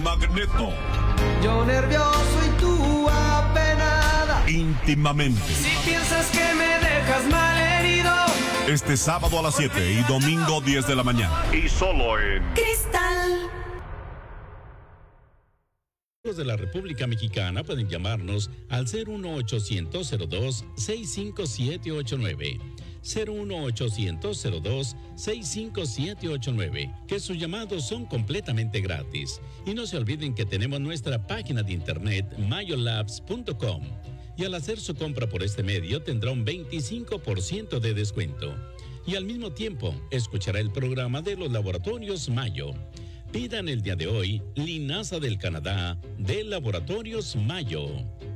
Magneto. Yo nervioso y tú apenada. Íntimamente. Si piensas que me dejas malherido. Este sábado a las 7 y domingo 10 de la mañana. Y solo en Cristal. Los de la República Mexicana pueden llamarnos al 01800-02-65789. 01800-02-65789, que sus llamados son completamente gratis. Y no se olviden que tenemos nuestra página de internet mayolabs.com, y al hacer su compra por este medio tendrá un 25% de descuento. Y al mismo tiempo escuchará el programa de los Laboratorios Mayo. Pidan el día de hoy linaza del Canadá de Laboratorios Mayo.